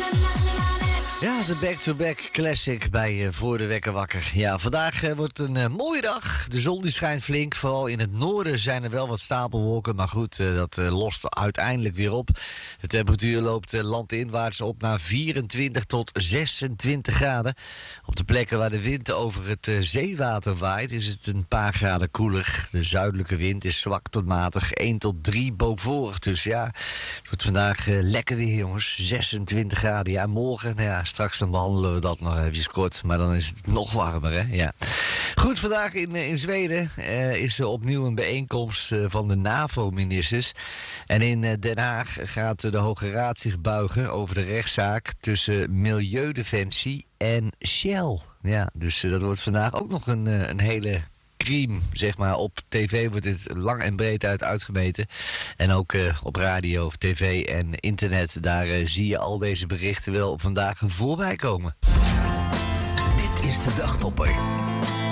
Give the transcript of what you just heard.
Ja, de back-to-back classic bij Voor de Wekker Wakker. Ja, vandaag wordt een mooie dag. De zon die schijnt flink. Vooral in het noorden zijn er wel wat stapelwolken. Maar goed, dat lost uiteindelijk weer op. De temperatuur loopt landinwaarts op naar 24 tot 26 graden. Op de plekken waar de wind over het zeewater waait is het een paar graden koeler. De zuidelijke wind is zwak tot matig, 1 tot 3 bovenvorig. Dus ja, het wordt vandaag lekker weer, jongens. 26 graden. Ja, morgen, nou ja, straks dan behandelen we dat nog even kort. Maar dan is het nog warmer, hè? Ja. Goed, vandaag in Zweden is er opnieuw een bijeenkomst van de NAVO-ministers. En in Den Haag gaat de Hoge Raad zich buigen over de rechtszaak tussen Milieudefensie en Shell. Ja, dus dat wordt vandaag ook nog een hele crime, zeg maar. Op tv wordt dit lang en breed uitgemeten. En ook op radio, tv en internet, daar zie je al deze berichten wel vandaag voorbij komen. Dit is de Dagtopper.